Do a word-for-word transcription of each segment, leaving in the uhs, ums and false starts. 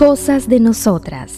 Cosas de nosotras.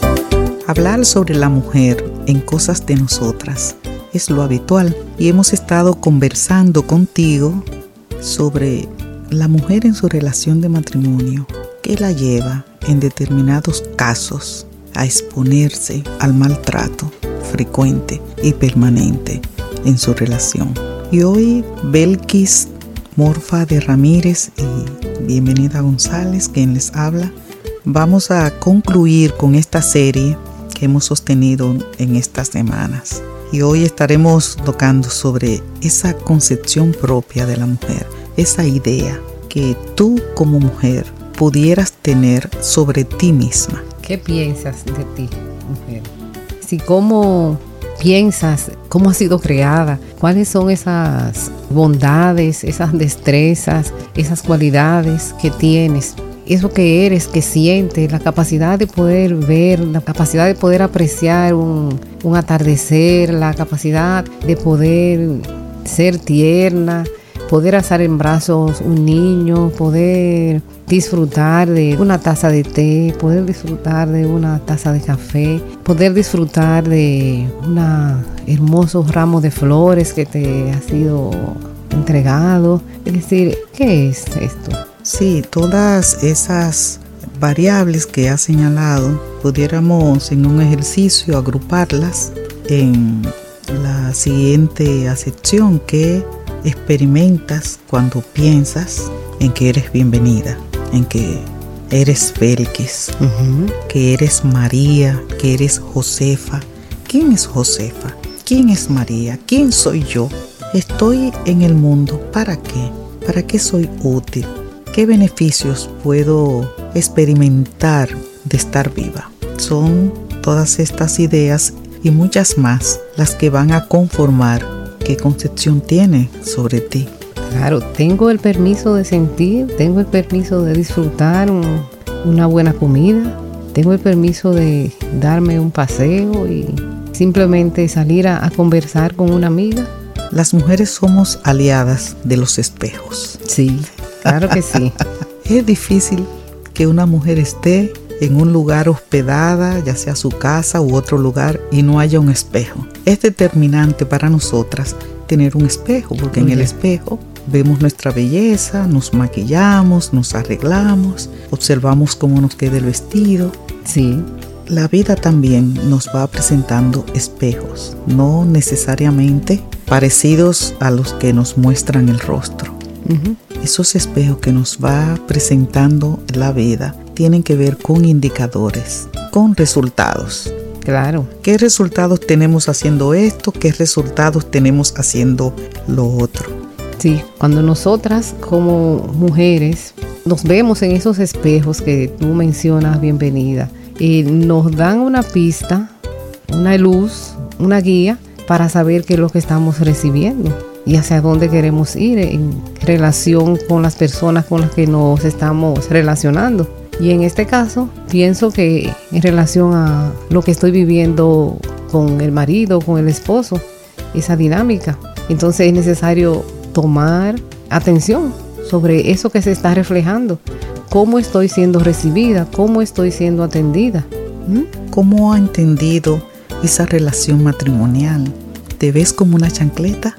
Hablar sobre la mujer en Cosas de nosotras es lo habitual y hemos estado conversando contigo sobre la mujer en su relación de matrimonio, que la lleva en determinados casos a exponerse al maltrato frecuente y permanente en su relación. Y hoy Belkis Morfa de Ramírez y Bienvenida González, quien les habla, vamos a concluir con esta serie que hemos sostenido en estas semanas. Y hoy estaremos tocando sobre esa concepción propia de la mujer, esa idea que tú como mujer pudieras tener sobre ti misma. ¿Qué piensas de ti, mujer? Si cómo piensas, cómo has sido creada, cuáles son esas bondades, esas destrezas, esas cualidades que tienes, eso que eres, que sientes, la capacidad de poder ver, la capacidad de poder apreciar un, un atardecer, la capacidad de poder ser tierna, poder alzar en brazos un niño, poder disfrutar de una taza de té, poder disfrutar de una taza de café, poder disfrutar de un hermoso ramo de flores que te ha sido entregado. Es decir, ¿qué es esto? Sí, todas esas variables que has señalado, pudiéramos en un ejercicio agruparlas en la siguiente acepción que experimentas cuando piensas en que eres bienvenida, en que eres Belkis, uh-huh. que eres María, que eres Josefa. ¿Quién es Josefa? ¿Quién es María? ¿Quién soy yo? Estoy en el mundo. ¿Para qué? ¿Para qué soy útil? ¿Qué beneficios puedo experimentar de estar viva? Son todas estas ideas y muchas más las que van a conformar qué concepción tiene sobre ti. Claro, tengo el permiso de sentir, tengo el permiso de disfrutar un, una buena comida, tengo el permiso de darme un paseo y simplemente salir a, a conversar con una amiga. Las mujeres somos aliadas de los espejos. Sí, claro que sí. Es difícil que una mujer esté en un lugar hospedada, ya sea su casa u otro lugar, y no haya un espejo. Es determinante para nosotras tener un espejo, porque Oye. en el espejo vemos nuestra belleza, nos maquillamos, nos arreglamos, observamos cómo nos queda el vestido. Sí. La vida también nos va presentando espejos, no necesariamente parecidos a los que nos muestran el rostro. Uh-huh. Esos espejos que nos va presentando la vida tienen que ver con indicadores, con resultados. Claro. ¿Qué resultados tenemos haciendo esto? ¿Qué resultados tenemos haciendo lo otro? Sí, cuando nosotras como mujeres nos vemos en esos espejos que tú mencionas, Bienvenida, y nos dan una pista, una luz, una guía para saber qué es lo que estamos recibiendo y hacia dónde queremos ir en relación con las personas con las que nos estamos relacionando. Y en este caso, pienso que en relación a lo que estoy viviendo con el marido, con el esposo, esa dinámica, entonces es necesario tomar atención sobre eso que se está reflejando. ¿Cómo estoy siendo recibida? ¿Cómo estoy siendo atendida? ¿Mm? ¿Cómo ha entendido esa relación matrimonial? ¿Te ves como una chancleta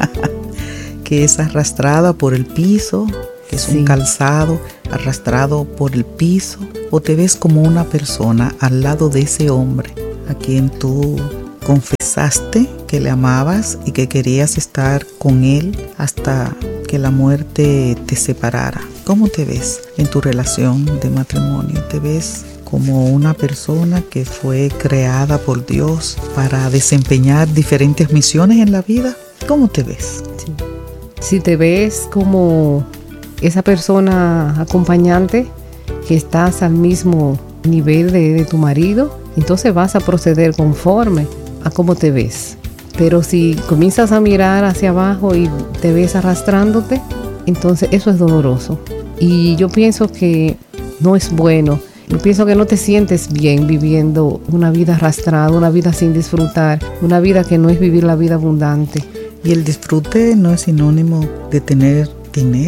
que es arrastrada por el piso, que es sí. un calzado arrastrado por el piso? ¿O te ves como una persona al lado de ese hombre a quien tú confesaste que le amabas y que querías estar con él hasta que la muerte te separara? ¿Cómo te ves en tu relación de matrimonio? ¿Te ves como una persona que fue creada por Dios para desempeñar diferentes misiones en la vida? ¿Cómo te ves? Sí. Si te ves como esa persona acompañante que estás al mismo nivel de, de tu marido, entonces vas a proceder conforme a cómo te ves. Pero si comienzas a mirar hacia abajo y te ves arrastrándote, entonces eso es doloroso. Y yo pienso que no es bueno. Yo pienso que no te sientes bien viviendo una vida arrastrada, una vida sin disfrutar, una vida que no es vivir la vida abundante. Y el disfrute no es sinónimo de tener dinero.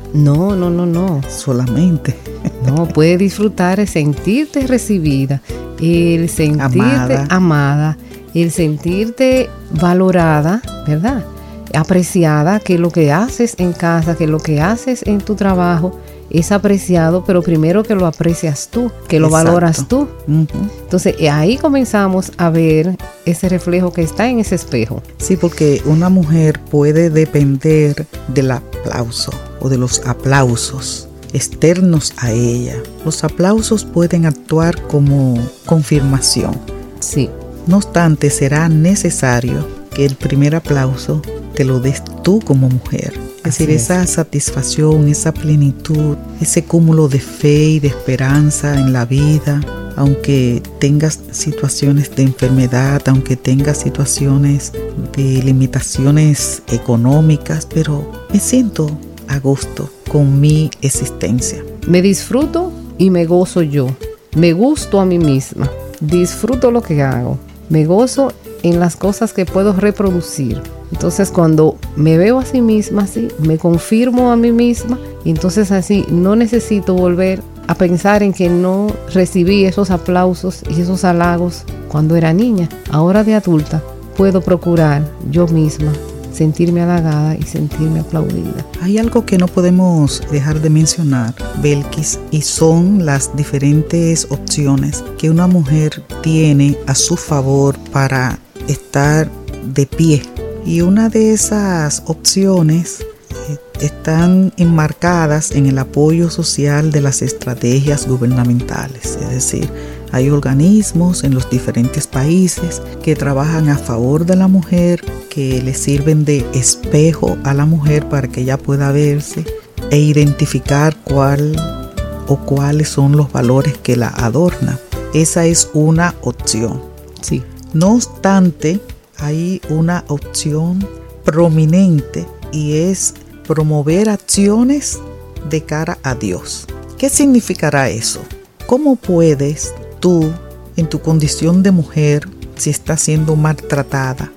No, no, no, no. Solamente. No, puede disfrutar el sentirte recibida, el sentirte amada. amada, el sentirte valorada, ¿verdad? Apreciada, que lo que haces en casa, que lo que haces en tu trabajo es apreciado, pero primero que lo aprecias tú, que lo Exacto. valoras tú. Uh-huh. Entonces ahí comenzamos a ver ese reflejo que está en ese espejo. Sí, porque una mujer puede depender del aplauso o de los aplausos externos a ella. Los aplausos pueden actuar como confirmación. Sí. No obstante, será necesario que el primer aplauso te lo des tú como mujer. Es decir, es. esa satisfacción, esa plenitud, ese cúmulo de fe y de esperanza en la vida, aunque tengas situaciones de enfermedad, aunque tengas situaciones de limitaciones económicas, pero me siento a gusto con mi existencia. Me disfruto y me gozo yo. Me gusto a mí misma. Disfruto lo que hago. Me gozo en las cosas que puedo reproducir. Entonces cuando me veo a sí misma así, me confirmo a mí misma, y entonces así no necesito volver a pensar en que no recibí esos aplausos y esos halagos cuando era niña. Ahora de adulta puedo procurar yo misma sentirme halagada y sentirme aplaudida. Hay algo que no podemos dejar de mencionar, Belkis, y son las diferentes opciones que una mujer tiene a su favor para estar de pie. Y una de esas opciones eh, están enmarcadas en el apoyo social de las estrategias gubernamentales. Es decir, hay organismos en los diferentes países que trabajan a favor de la mujer, que le sirven de espejo a la mujer para que ella pueda verse e identificar cuál o cuáles son los valores que la adornan. Esa es una opción. Sí. No obstante, hay una opción prominente y es promover acciones de cara a Dios. ¿Qué significará eso? ¿Cómo puedes tú, en tu condición de mujer, si estás siendo maltratada,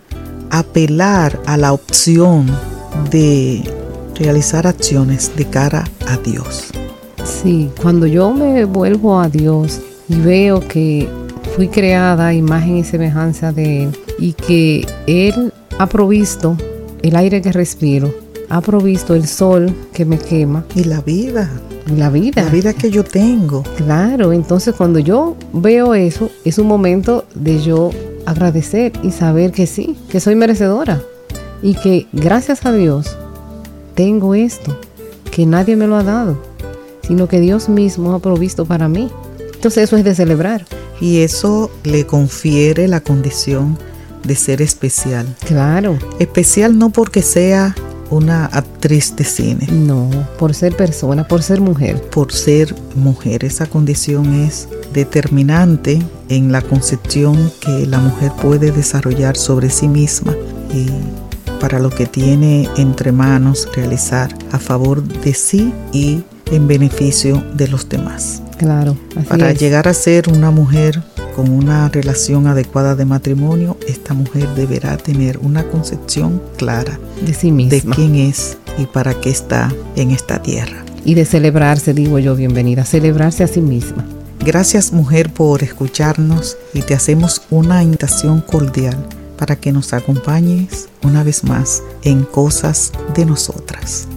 apelar a la opción de realizar acciones de cara a Dios? Sí, cuando yo me vuelvo a Dios y veo que fui creada a imagen y semejanza de Él y que Él ha provisto el aire que respiro, ha provisto el sol que me quema. Y la vida. La vida. La vida que yo tengo. Claro, entonces cuando yo veo eso, es un momento de yo agradecer y saber que sí, que soy merecedora y que gracias a Dios tengo esto, que nadie me lo ha dado, sino que Dios mismo ha provisto para mí. Entonces eso es de celebrar. Y eso le confiere la condición de ser especial. Claro. Especial no porque sea una actriz de cine. No, por ser persona, por ser mujer. Por ser mujer. Esa condición es determinante en la concepción que la mujer puede desarrollar sobre sí misma y para lo que tiene entre manos realizar a favor de sí y en beneficio de los demás. Claro, así Para es. llegar a ser una mujer con una relación adecuada de matrimonio, esta mujer deberá tener una concepción clara de sí misma, de quién es y para qué está en esta tierra. Y de celebrarse, digo yo, bienvenida, celebrarse a sí misma. Gracias, mujer, por escucharnos y te hacemos una invitación cordial para que nos acompañes una vez más en Cosas de Nosotras.